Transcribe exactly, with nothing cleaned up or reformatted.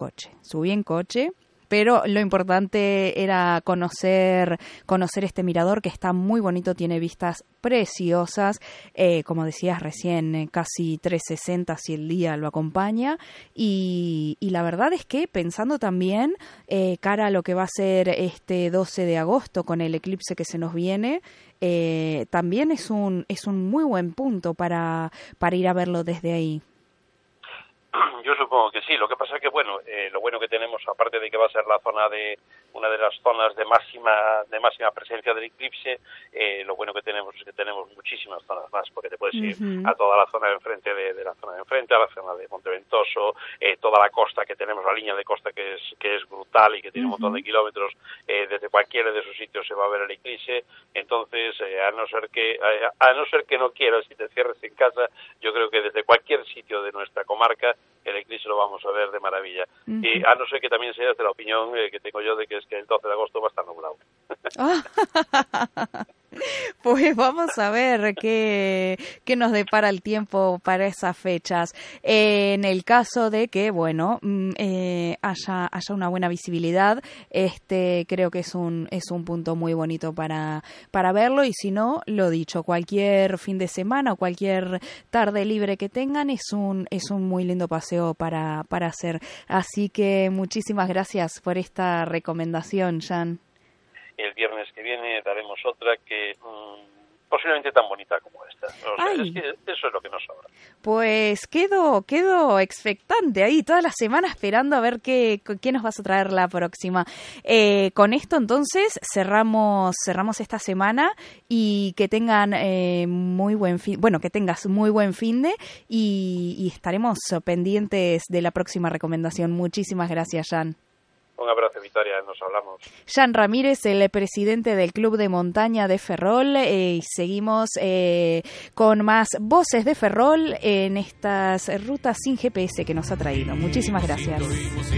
coche, subí en coche. Pero lo importante era conocer conocer este mirador que está muy bonito, tiene vistas preciosas, eh, como decías recién, eh, casi trescientos sesenta si el día lo acompaña. Y, y la verdad es que pensando también eh, cara a lo que va a ser este doce de agosto con el eclipse que se nos viene, eh, también es un es un muy buen punto para, para ir a verlo desde ahí. Yo supongo que sí. Lo que pasa es que, bueno, eh, lo bueno que tenemos, aparte de que va a ser la zona de una de las zonas de máxima de máxima presencia del eclipse, eh, lo bueno que tenemos es que tenemos muchísimas zonas más, porque te puedes ir uh-huh. a toda la zona de enfrente de, de la zona de enfrente, a la zona de Monteventoso, eh, toda la costa que tenemos, la línea de costa que es que es brutal y que tiene uh-huh. un montón de kilómetros. Eh, desde cualquiera de esos sitios se va a ver el eclipse. Entonces, eh, a no ser que eh, a no ser que no quieras y te cierres en casa, yo creo que desde cualquier sitio de nuestra comarca el eclipse lo vamos a ver de maravilla. Uh-huh. Y a no ser que también seas de la opinión eh, que tengo yo de que es que el doce de agosto va a estar nublado. Pues vamos a ver qué, qué nos depara el tiempo para esas fechas. Eh, en el caso de que, bueno, eh, haya, haya una buena visibilidad, este creo que es un es un punto muy bonito para, para verlo. Y si no, lo dicho, cualquier fin de semana o cualquier tarde libre que tengan es un es un muy lindo paseo para, para hacer. Así que muchísimas gracias por esta recomendación, Jan. El viernes que viene daremos otra que mmm, posiblemente tan bonita como esta. O sea, es que eso es lo que nos sobra. Pues quedo, quedo expectante ahí toda la semana esperando a ver qué, qué nos vas a traer la próxima. Eh, con esto entonces cerramos, cerramos esta semana y que tengan eh, muy buen fin, bueno, que tengas muy buen finde y, y estaremos pendientes de la próxima recomendación. Muchísimas gracias, Jan. Un abrazo, Victoria, nos hablamos. Jan Ramírez, el presidente del Club de Montaña de Ferrol, eh, y seguimos eh, con más voces de Ferrol en estas rutas sin G P S que nos ha traído. Muchísimas gracias.